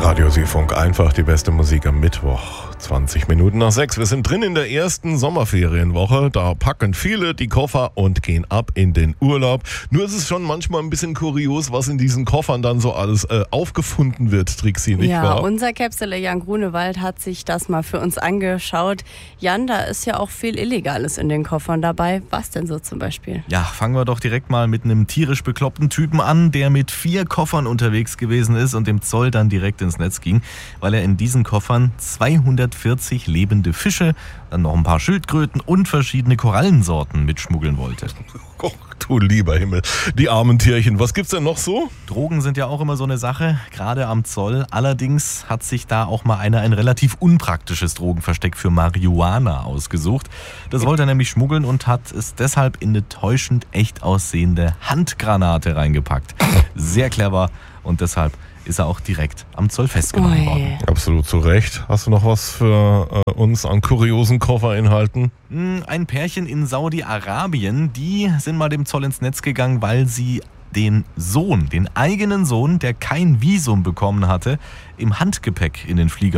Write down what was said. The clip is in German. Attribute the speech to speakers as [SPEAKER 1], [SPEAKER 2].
[SPEAKER 1] Radio Südfunk, einfach die beste Musik am Mittwoch, 20 Minuten nach 6. Wir sind drin in der ersten Sommerferienwoche. Da packen viele die Koffer und gehen ab in den Urlaub. Nur ist es schon manchmal ein bisschen kurios, was in diesen Koffern dann so alles aufgefunden wird, Trixi, nicht wahr?
[SPEAKER 2] Ja, unser Käpsele Jan Grunewald hat sich das mal für uns angeschaut. Jan, da ist ja auch viel Illegales in den Koffern dabei. Was denn so zum Beispiel?
[SPEAKER 3] Ja, fangen wir doch direkt mal mit einem tierisch bekloppten Typen an, der mit 4 Koffern unterwegs gewesen ist und dem Zoll dann direkt ins Netz ging, weil er in diesen Koffern 240 lebende Fische, dann noch ein paar Schildkröten und verschiedene Korallensorten mitschmuggeln wollte.
[SPEAKER 1] Oh, du lieber Himmel, die armen Tierchen. Was gibt's denn noch so?
[SPEAKER 3] Drogen sind ja auch immer so eine Sache, gerade am Zoll. Allerdings hat sich da auch mal einer ein relativ unpraktisches Drogenversteck für Marihuana ausgesucht. Das wollte er nämlich schmuggeln und hat es deshalb in eine täuschend echt aussehende Handgranate reingepackt. Sehr clever und deshalb ist er auch direkt am Zoll festgenommen worden.
[SPEAKER 1] Absolut zu Recht. Hast du noch was für uns an kuriosen Kofferinhalten?
[SPEAKER 3] Ein Pärchen in Saudi-Arabien, die sind mal dem Zoll ins Netz gegangen, weil sie den eigenen Sohn, der kein Visum bekommen hatte, im Handgepäck in den Flieger